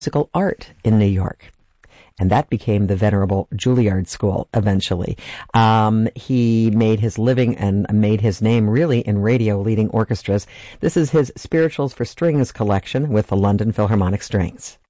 musical art in New York. And that became the venerable Juilliard School eventually. He made his living and made his name really in radio leading orchestras. This is his Spirituals for Strings collection with the London Philharmonic Strings.